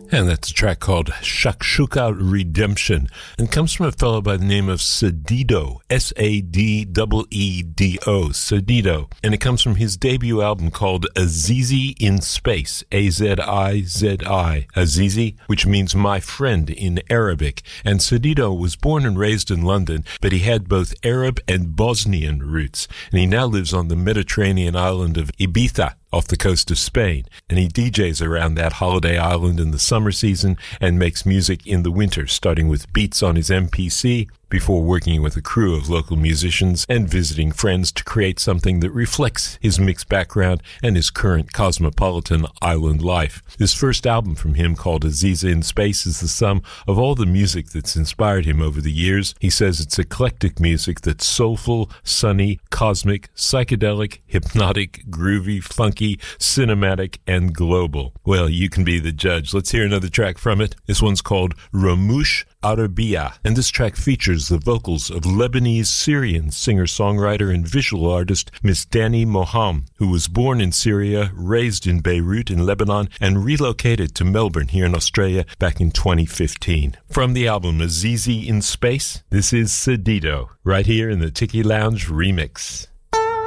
And that's a track called Shakshuka Redemption, and comes from a fellow by the name of Saddido, Saddeedo, Saddido, and it comes from his debut album called Azizi in Space, Azizi, Azizi, which means my friend in Arabic. And Saddido was born and raised in London, but he had both Arab and Bosnian roots, and he now lives on the Mediterranean island of Ibiza, off the coast of Spain, and he DJs around that holiday island in the summer season and makes music in the winter, starting with beats on his MPC before working with a crew of local musicians and visiting friends to create something that reflects his mixed background and his current cosmopolitan island life. This first album from him, called Azizi in Space, is the sum of all the music that's inspired him over the years. He says it's eclectic music that's soulful, sunny, cosmic, psychedelic, hypnotic, groovy, funky, cinematic, and global. Well, you can be the judge. Let's hear another track from it. This one's called Ramush Arabiya, and this track features the vocals of Lebanese-Syrian singer-songwriter and visual artist Miss Dani Moham, who was born in Syria, raised in Beirut in Lebanon, and relocated to Melbourne here in Australia back in 2015. From the album Azizi in Space, this is Saddido, right here in the Tiki Lounge remix.